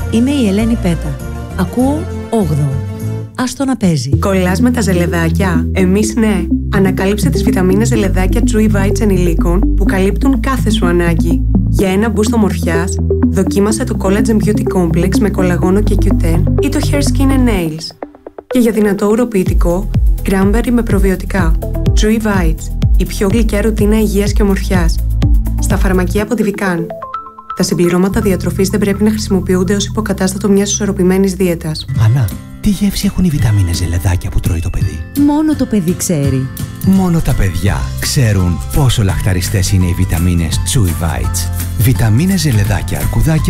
Είμαι η Ελένη Πέτα. Ακούω 8ο. Άστο να παίζει. Κολλάς με τα ζελεδάκια? Εμείς ναι. Ανακάλυψε τις βιταμίνες ζελεδάκια Chewy Bites ενηλίκων που καλύπτουν κάθε σου ανάγκη. Για ένα boost ομορφιάς, δοκίμασε το Collagen Beauty Complex με κολαγόνο και Q10 ή το Hair Skin and Nails. Και για δυνατό ουροποιητικό, Cranberry με προβιωτικά. Chewy Bites, η πιο γλυκιά ρουτίνα υγείας και ομορφιάς. Στα φαρμακεία από τη Vican. Τα συμπληρώματα διατροφής δεν πρέπει να χρησιμοποιούνται ως υποκατάστατο μιας ισορροπημένης δίαιτας. Ανά, τι γεύση έχουν οι βιταμίνες ζελεδάκια που τρώει το παιδί? Μόνο το παιδί ξέρει. Μόνο τα παιδιά ξέρουν πόσο λαχταριστές είναι οι βιταμίνες Chewy Bites. Βιταμίνες ζελεδάκια αρκουδάκια